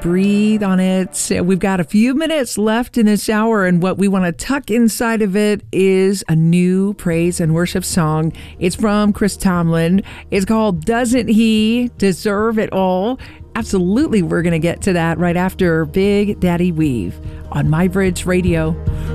breathe on it. We've got a few minutes left in this hour, and what we want to tuck inside of it is a new praise and worship song. It's from Chris Tomlin. It's called Doesn't He Deserve It All? Absolutely, we're going to get to that right after Big Daddy Weave on MyBridge Radio.